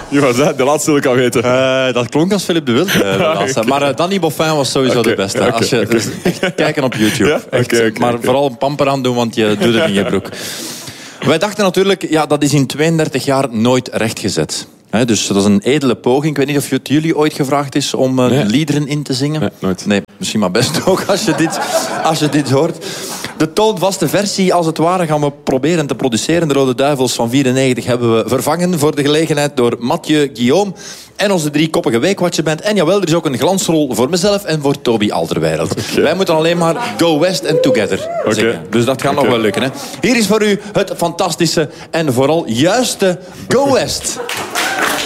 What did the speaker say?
Wie was dat? De laatste wil ik al weten. Dat klonk als Philippe de Wilde. De laatste. Okay. Maar Danny Boffin was sowieso de beste. Als je dus echt kijken op YouTube. Ja? Echt, Okay. maar vooral een pamper aan doen, want je doet het in je broek. Wij dachten natuurlijk, ja, dat is in 32 jaar nooit rechtgezet. Dus dat is een edele poging. Ik weet niet of het jullie ooit gevraagd is om liederen in te zingen. Nee, nooit. Nee, misschien maar best ook als je dit hoort. De toonvaste versie, als het ware, gaan we proberen te produceren. De Rode Duivels van 94 hebben we vervangen voor de gelegenheid door Mathieu Guillaume en onze driekoppige Weekwatcherband. En jawel, er is ook een glansrol voor mezelf en voor Toby Alderweireld. Okay. Wij moeten alleen maar Go West and Together zingen. Dus dat gaat nog wel lukken. Hè? Hier is voor u het fantastische en vooral juiste Go West.